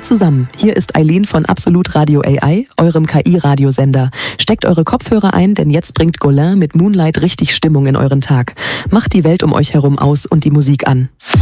zusammen, hier ist Eileen von Absolut Radio AI, eurem KI-Radiosender. Steckt eure Kopfhörer ein, denn jetzt bringt Golin mit Moonlight richtig Stimmung in euren Tag. Macht die Welt um euch herum aus und die Musik an.